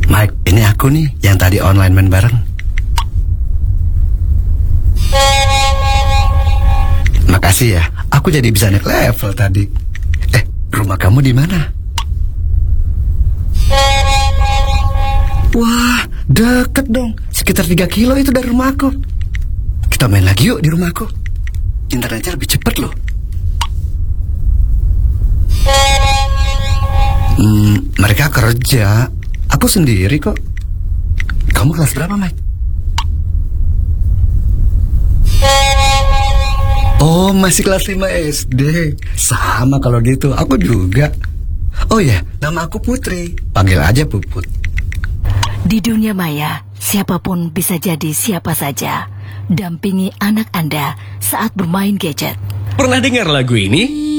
Mike, ini aku nih yang tadi online main bareng. Makasih ya, aku jadi bisa naik level tadi. Rumah kamu di mana? Wah, deket dong. Sekitar 3 kilo itu dari rumahku. Kita main lagi yuk di rumahku. Internetnya lebih cepat loh. Mereka kerja. Aku sendiri kok. Kamu kelas berapa, Mike? Oh, masih kelas 5 SD. Sama kalau gitu, aku juga. Oh ya, nama aku Putri. Panggil aja Puput. Di dunia maya, siapapun bisa jadi siapa saja. Dampingi anak Anda saat bermain gadget. Pernah dengar lagu ini?